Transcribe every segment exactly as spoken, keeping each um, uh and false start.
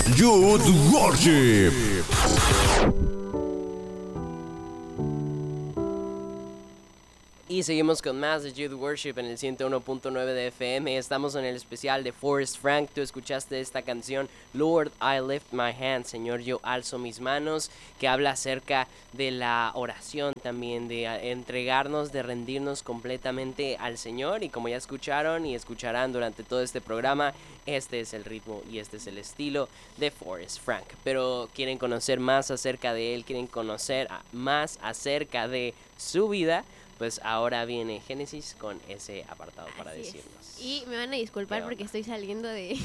Youth Worship. Y seguimos con más de Youth Worship en el ciento uno punto nueve de F M. Estamos en el especial de Forrest Frank. Tú escuchaste esta canción, Lord, I Lift My Hands, Señor, yo alzo mis manos, que habla acerca de la oración también, de entregarnos, de rendirnos completamente al Señor. Y como ya escucharon y escucharán durante todo este programa, este es el ritmo y este es el estilo de Forrest Frank. Pero quieren conocer más acerca de él, quieren conocer más acerca de su vida, pues ahora viene Génesis con ese apartado para Así decirnos. Es. Y me van a disculpar porque estoy saliendo de,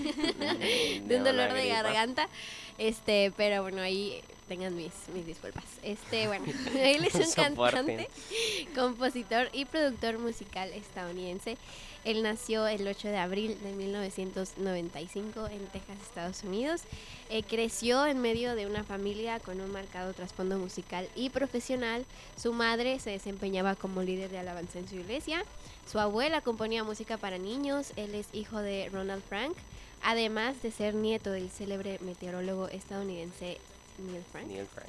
de, de un dolor de gripa. garganta. Este, pero bueno, ahí tengan mis, mis disculpas. Este, bueno, él es un cantante, compositor y productor musical estadounidense. Él nació el ocho de abril de mil novecientos noventa y cinco en Texas, Estados Unidos. Eh, creció en medio de una familia con un marcado trasfondo musical y profesional. Su madre se desempeñaba como líder de alabanza en su iglesia. Su abuela componía música para niños. Él es hijo de Ronald Frank, además de ser nieto del célebre meteorólogo estadounidense Neil Frank. Neil Frank.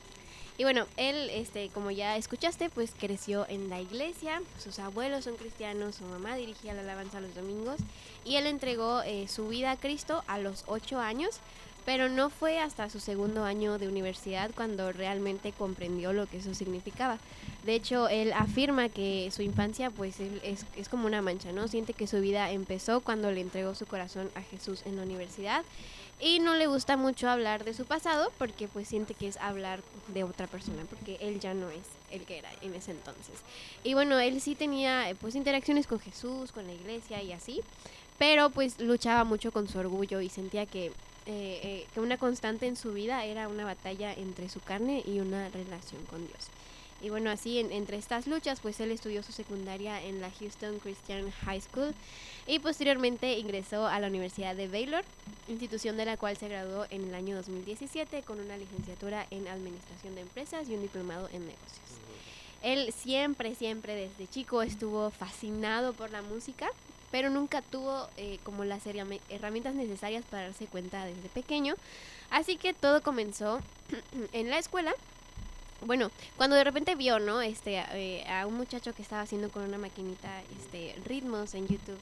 Y bueno, él, este, como ya escuchaste, pues creció en la iglesia. Sus abuelos son cristianos, su mamá dirigía la alabanza los domingos y él entregó eh, su vida a Cristo a los ocho años, pero no fue hasta su segundo año de universidad cuando realmente comprendió lo que eso significaba. De hecho, él afirma que su infancia pues es, es como una mancha, ¿no? Siente que su vida empezó cuando le entregó su corazón a Jesús en la universidad. Y no le gusta mucho hablar de su pasado porque pues siente que es hablar de otra persona, porque él ya no es el que era en ese entonces. Y bueno, él sí tenía pues interacciones con Jesús, con la iglesia y así, pero pues luchaba mucho con su orgullo y sentía que, eh, eh, que una constante en su vida era una batalla entre su carne y una relación con Dios. Y bueno, así en, entre estas luchas, pues él estudió su secundaria en la Houston Christian High School y posteriormente ingresó a la Universidad de Baylor, institución de la cual se graduó en el año dos mil diecisiete con una licenciatura en Administración de Empresas y un diplomado en Negocios. Uh-huh. Él siempre, siempre desde chico estuvo fascinado por la música, pero nunca tuvo eh, como las herramientas necesarias para darse cuenta desde pequeño, así que todo comenzó en la escuela. Bueno, cuando de repente vio, ¿no? Este, eh, a un muchacho que estaba haciendo con una maquinita este, ritmos en YouTube.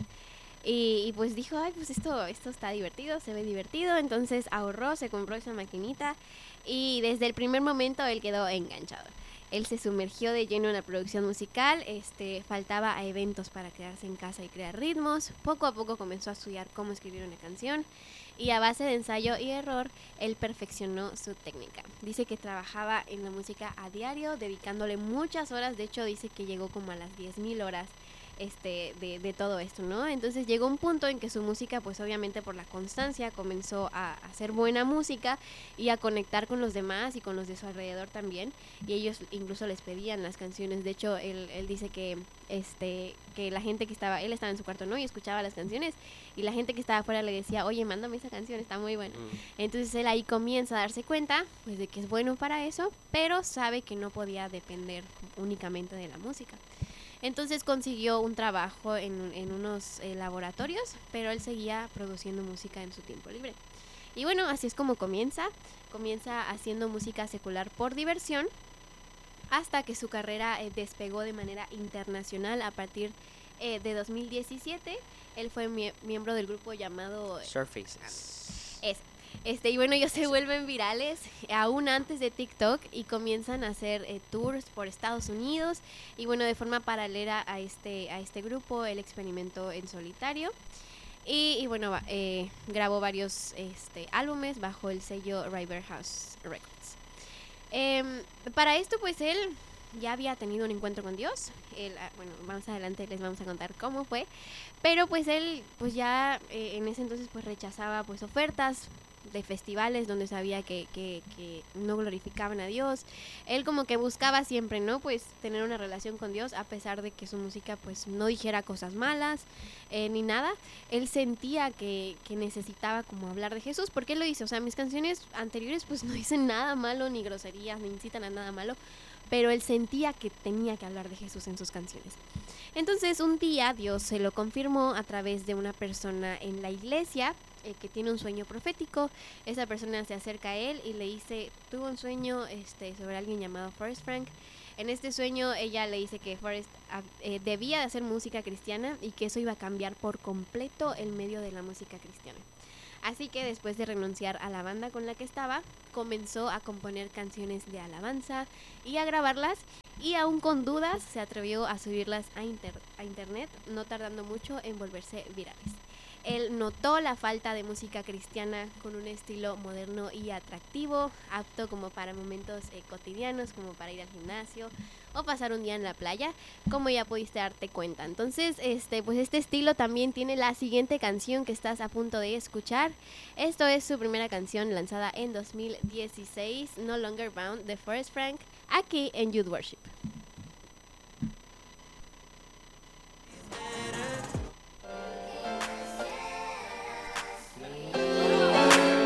Y, y pues dijo, ay, pues esto, esto está divertido, se ve divertido. Entonces ahorró, se compró esa maquinita y desde el primer momento él quedó enganchado. Él se sumergió de lleno en la producción musical, este, faltaba a eventos para quedarse en casa y crear ritmos. Poco a poco comenzó a estudiar cómo escribir una canción y a base de ensayo y error, él perfeccionó su técnica. Dice que trabajaba en la música a diario, dedicándole muchas horas. De hecho, dice que llegó como a las diez mil horas este, de, de todo esto, ¿no? Entonces llegó un punto en que su música, pues obviamente por la constancia, comenzó a hacer buena música y a conectar con los demás y con los de su alrededor también. Y ellos incluso les pedían las canciones. De hecho, él, él dice que, este, que la gente que estaba, él estaba en su cuarto, ¿no? Y escuchaba las canciones y la gente que estaba afuera le decía, oye, mándame esa canción, está muy buena. Mm. Entonces él ahí comienza a darse cuenta, pues, de que es bueno para eso, pero sabe que no podía depender únicamente de la música. Entonces consiguió un trabajo en, en unos eh, laboratorios, pero él seguía produciendo música en su tiempo libre. Y bueno, así es como comienza. Comienza haciendo música secular por diversión, hasta que su carrera eh, despegó de manera internacional a partir eh, de dos mil diecisiete. Él fue mie- miembro del grupo llamado Surfaces. Es. Este, y bueno, ellos se vuelven virales aún antes de TikTok y comienzan a hacer eh, tours por Estados Unidos. Y bueno, de forma paralela a este, a este grupo, él experimentó en solitario. Y, y bueno, eh, grabó varios este, álbumes bajo el sello Riverhouse Records. Eh, para esto, pues él ya había tenido un encuentro con Dios. Él, bueno, más adelante les vamos a contar cómo fue. Pero pues él, pues ya eh, en ese entonces, pues rechazaba pues ofertas de festivales donde sabía que, que, que no glorificaban a Dios. Él como que buscaba siempre, ¿no? Pues tener una relación con Dios, a pesar de que su música pues no dijera cosas malas eh, ni nada. Él sentía que, que necesitaba como hablar de Jesús, porque él lo dice, o sea, mis canciones anteriores pues no dicen nada malo, ni groserías, ni incitan a nada malo, pero él sentía que tenía que hablar de Jesús en sus canciones. Entonces un día Dios se lo confirmó a través de una persona en la iglesia. eh, que tiene un sueño profético. Esa persona se acerca a él y le dice, tuvo un sueño este, sobre alguien llamado Forrest Frank. En este sueño ella le dice que Forrest eh, debía de hacer música cristiana y que eso iba a cambiar por completo el medio de la música cristiana. Así que después de renunciar a la banda con la que estaba, comenzó a componer canciones de alabanza y a grabarlas, y aún con dudas se atrevió a subirlas a, inter- a internet, no tardando mucho en volverse virales. Él notó la falta de música cristiana con un estilo moderno y atractivo, apto como para momentos eh, cotidianos, como para ir al gimnasio o pasar un día en la playa, como ya pudiste darte cuenta. Entonces, este, pues este estilo también tiene la siguiente canción que estás a punto de escuchar. Esto es su primera canción lanzada en dos mil dieciséis, No Longer Bound, de Forrest Frank, aquí en Youth Worship.